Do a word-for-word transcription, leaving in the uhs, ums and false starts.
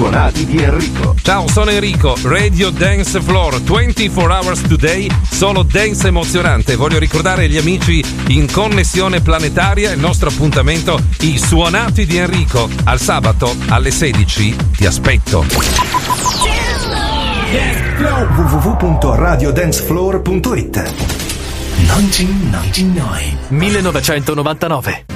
suonati di Enrico. Ciao, sono Enrico, Radio Dance Floor, ventiquattro hours today, solo dance emozionante. Voglio ricordare agli amici in connessione planetaria il nostro appuntamento, i suonati di Enrico. Al sabato alle sedici ti aspetto. w w w punto radio dance floor punto it. Non ci, non ci noi. millenovecentonovantanove